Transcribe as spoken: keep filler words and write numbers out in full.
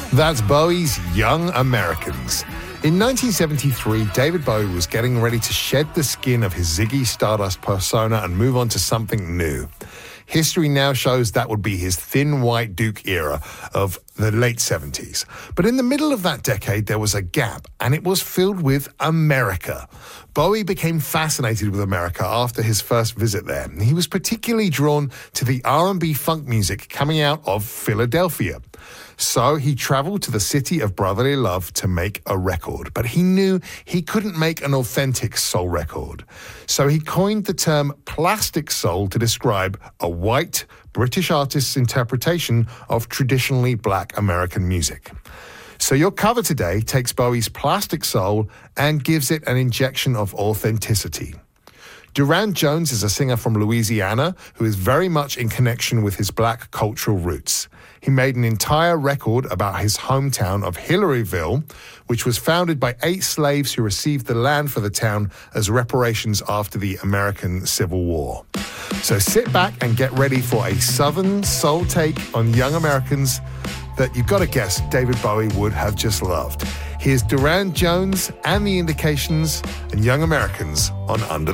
That's Bowie's Young Americans. In nineteen seventy-three, David Bowie was getting ready to shed the skin of his Ziggy Stardust persona and move on to something new. History now shows that would be his Thin White Duke era of the late seventies. But in the middle of that decade, there was a gap, and it was filled with America. Bowie became fascinated with America after his first visit there. He was particularly drawn to the R and B funk music coming out of Philadelphia. So he traveled to the city of brotherly love to make a record, but he knew he couldn't make an authentic soul record. So he coined the term plastic soul to describe a white British artist's interpretation of traditionally black American music. So your cover today takes Bowie's plastic soul and gives it an injection of authenticity. Durand Jones is a singer from Louisiana who is very much in connection with his black cultural roots. He made an entire record about his hometown of Hillaryville, which was founded by eight slaves who received the land for the town as reparations after the American Civil War. So sit back and get ready for a Southern soul take on Young Americans that you've got to guess David Bowie would have just loved. Here's Durand Jones and the Indications and Young Americans on Under